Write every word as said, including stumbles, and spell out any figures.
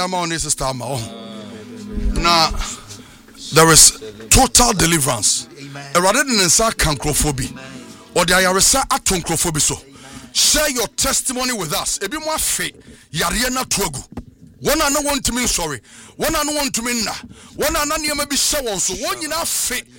I'm on this star. Now, there is total deliverance. Rather than cancrophobia or the Ayaresa atoncrophobia. So, share your testimony with us. Ebi mo afe yariana tuagu. One and no one to me sorry. One and no one to me na. One and no one to me show. So one you na fe.